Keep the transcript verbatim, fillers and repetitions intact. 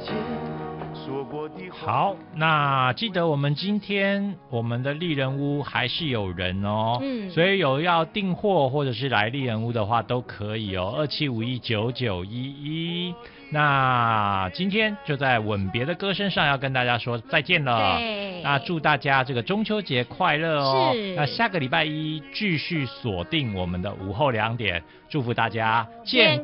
好，那记得我们今天我们的丽人屋还是有人哦，嗯，所以有要订货或者是来丽人屋的话都可以哦，二七五一九九一一。那今天就在吻别的歌声上要跟大家说再见了，对，那祝大家这个中秋节快乐哦。是，那下个礼拜一继续锁定我们的午后两点，祝福大家健